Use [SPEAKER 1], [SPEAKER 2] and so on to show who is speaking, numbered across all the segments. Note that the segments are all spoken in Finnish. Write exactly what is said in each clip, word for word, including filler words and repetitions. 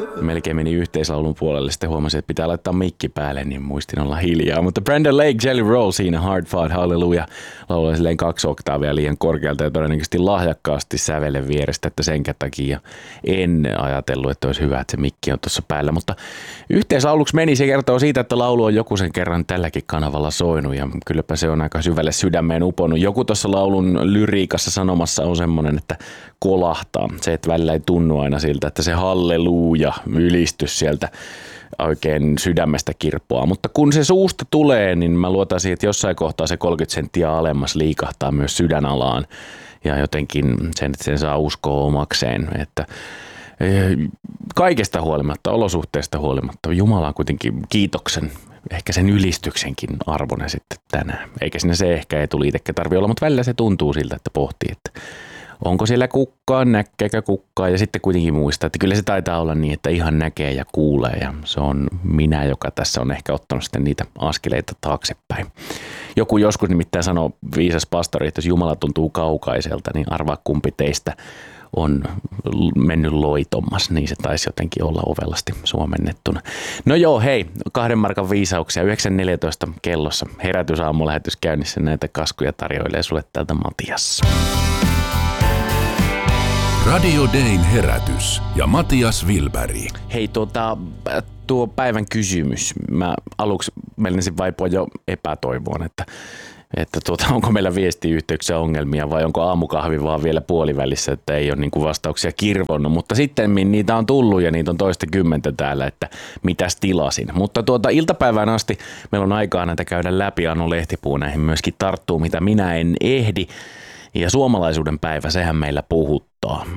[SPEAKER 1] Melkein meni yhteislaulun puolelle, sitten huomasin, että pitää laittaa mikki päälle, niin muistin olla hiljaa. Mutta Brandon Lake, Jelly Roll siinä, Hard Fought, Hallelujah, laulaa silleen kaksi oktaavia liian korkealta ja todennäköisesti lahjakkaasti sävelen vierestä, että senkä takia en ajatellut, että olisi hyvä, että se mikki on tuossa päällä. Mutta yhteislauluksi meni, se kertoo siitä, että laulu on joku sen kerran tälläkin kanavalla soinut ja kylläpä se on aika syvälle sydämeen uponnut. Joku tuossa laulun lyriikassa sanomassa on semmoinen, että kolahtaa. Se, että välillä ei tunnu aina siltä, että se halleluja ylistys sieltä oikein sydämestä kirppoaa. Mutta kun se suusta tulee, niin mä luotan siihen, että jossain kohtaa se kolmekymmentä senttiä alemmas liikahtaa myös sydänalaan. Ja jotenkin sen, että sen saa uskoa omakseen, että kaikesta huolimatta, olosuhteista huolimatta, Jumala on kuitenkin kiitoksen, ehkä sen ylistyksenkin arvoinen sitten tänään. Eikä sinne se ehkä etuliitekään tarvitse olla, mutta välillä se tuntuu siltä, että pohtii, että onko siellä kukkaa, näkeekö kukkaa ja sitten kuitenkin muistaa, että kyllä se taitaa olla niin, että ihan näkee ja kuulee ja se on minä, joka tässä on ehkä ottanut sitten niitä askeleita taaksepäin. Joku joskus nimittäin sanoi, viisas pastori, että jos Jumala tuntuu kaukaiselta, niin arvaa kumpi teistä on mennyt loitommas, niin se taisi jotenkin olla ovelasti suomennettuna. No joo, hei, kahden markan viisauksia, yhdeksän neljätoista kellossa, herätysaamulähetys käynnissä, näitä kaskuja tarjoilee sulle täältä Matias.
[SPEAKER 2] Radio Dayn herätys ja Matias Wilberg.
[SPEAKER 1] Hei, tuota, tuo päivän kysymys. Mä aluksi menisin vaipua jo epätoivoon, että, että tuota, onko meillä viestiyhteyksissä ongelmia vai onko aamukahvi vaan vielä puolivälissä, että ei ole niin kuin vastauksia kirvonnut. Mutta sitten niitä on tullut ja niitä on toista kymmentä täällä, että mitäs tilasin. Mutta tuota, iltapäivään asti meillä on aikaa näitä käydä läpi. Anu Lehtipuu näihin myöskin tarttuu, mitä minä en ehdi. Ja suomalaisuuden päivä, sehän meillä puhuttaa.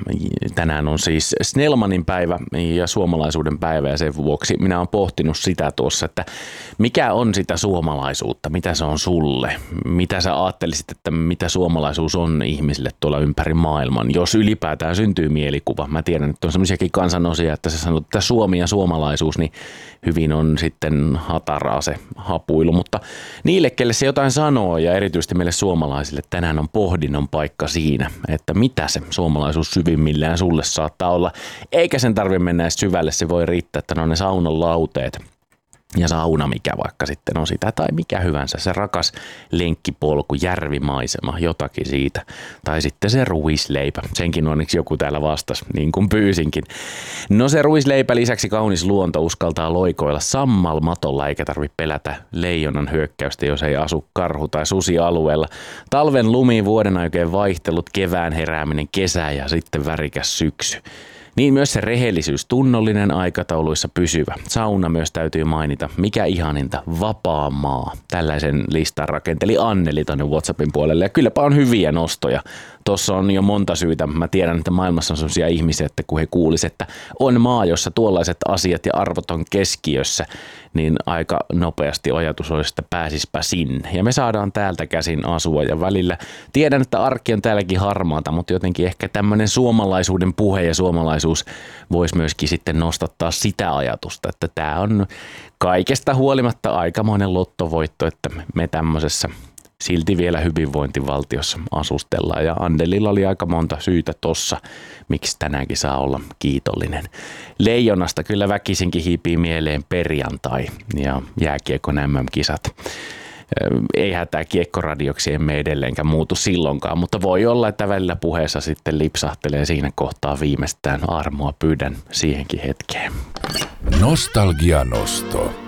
[SPEAKER 1] Tänään on siis Snellmanin päivä ja suomalaisuuden päivä ja sen vuoksi minä olen pohtinut sitä tuossa, että mikä on sitä suomalaisuutta, mitä se on sulle, mitä sä ajattelisit, että mitä suomalaisuus on ihmisille tuolla ympäri maailman, jos ylipäätään syntyy mielikuva. Mä tiedän, että on semmoisiakin kansanosia, että sä sanot, että Suomi ja suomalaisuus, niin hyvin on sitten hataraa se hapuilu, mutta niille, kelle se jotain sanoo ja erityisesti meille suomalaisille tänään on pohdinnon paikka siinä, että mitä se suomalaisuus syvimmillään sulle saattaa olla, eikä sen tarvitse mennä edes syvälle, se voi riittää, että ne on ne saunan lauteet ja sauna, mikä vaikka sitten on sitä, tai mikä hyvänsä, se rakas lenkkipolku, järvimaisema, jotakin siitä, tai sitten se ruisleipä, senkin onneksi joku täällä vastasi, niin kuin pyysinkin. No se ruisleipä lisäksi kaunis luonto uskaltaa loikoilla sammalmatolla, eikä tarvitse pelätä leijonan hyökkäystä, jos ei asu karhu tai susi alueella. Talven lumi, vuoden aikojen vaihtelut, kevään herääminen, kesä ja sitten värikäs syksy. Niin myös se rehellisyys, tunnollinen, aikatauluissa pysyvä. Sauna myös täytyy mainita. Mikä ihaninta, vapaa maa. Tällaisen listan rakenteli Anneli tonne WhatsAppin puolelle. Ja kylläpä on hyviä nostoja. Tuossa on jo monta syytä. Mä tiedän, että maailmassa on sellaisia ihmisiä, että kun he kuulisivat, että on maa, jossa tuollaiset asiat ja arvot on keskiössä, niin aika nopeasti ajatus olisi, että pääsispä sinne. Ja me saadaan täältä käsin asua ja välillä. Tiedän, että arki on täälläkin harmaata, mutta jotenkin ehkä tämmöinen suomalaisuuden puhe ja suomalaisuus voisi myöskin sitten nostattaa sitä ajatusta, että tämä on kaikesta huolimatta aikamoinen lottovoitto, että me tämmöisessä silti vielä hyvinvointivaltiossa asustellaan ja Annelilla oli aika monta syytä tossa, miksi tänäänkin saa olla kiitollinen. Leijonasta kyllä väkisinkin hiipii mieleen perjantai ja jääkiekon M M-kisat. Ei hätää, kiekkoradioksi emme edelleenkään muutu silloinkaan, mutta voi olla, että välillä puheessa sitten lipsahtelee siinä kohtaa viimeistään armoa, pyydän siihenkin hetkeen.
[SPEAKER 2] Nostalgia nosto.